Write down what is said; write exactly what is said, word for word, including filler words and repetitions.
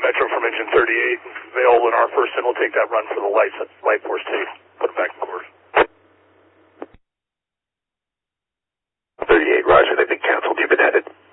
Metro from engine thirty-eight. Vail and our first in will take that run for the lights at Light Force two. Put it back.